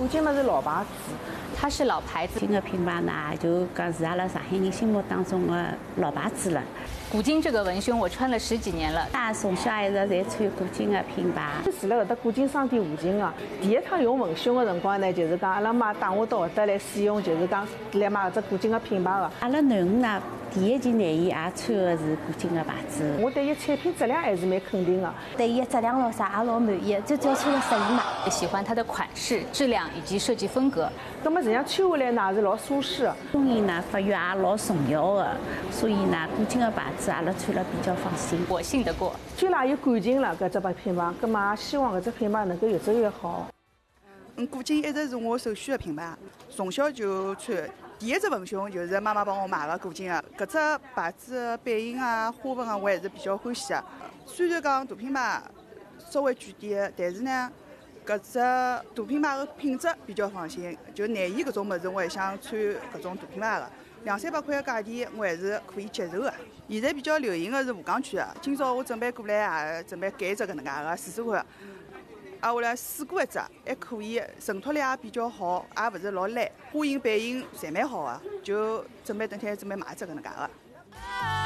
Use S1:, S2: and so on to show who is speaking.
S1: 古今嘛是老牌子，
S2: 它是老牌子。
S3: 这个品牌呢，就讲是阿拉上海人心目当中的老牌子了。
S2: 古今这个文胸我穿了10几年了，
S3: 从小一直在穿古今的品牌。
S1: 住辣搿搭古今商店附近个，第一趟用文胸的辰光呢，就是讲阿拉妈带我到搿搭来试用，就是讲来买搿只古今的品牌个。
S3: 阿拉囡恩呢，第一件内衣也穿的是古今的牌子。
S1: 我对伊产品质量还是蛮肯定的，
S4: 对伊质量咾啥也老满意，就只要穿了适宜嘛。
S2: 喜欢它的款式、质量以及设计风格。
S1: 那么实际上穿下来呢，也是老舒适的。
S3: 工艺呢，发育也老重要的，所以呢，古今的牌子阿拉穿了比较放心。
S2: 我信得过。
S1: 既然有感情了，搿只品牌，葛么也希望搿只品牌能够越做越好。
S5: 古今一直是我首选的品牌，从小就穿。第一只文胸就是妈妈帮我买的古今的，搿只牌子的版型啊、花纹啊，我还是比较欢喜的。虽然讲大品牌稍微贵点，但是呢，搿只大品牌的品质比较放心。就内衣搿种物事，我还想穿搿种大品牌的，200-300块的价钿，我还是可以接受的。现在比较流行的是吴江区的，今朝我准备过来也准备拣一只搿能介的试试看。我来试过一只，还可以，衬托力也比较好，也勿是老烂，花型版型侪蛮好的，就准备等天准备买一只搿能介的。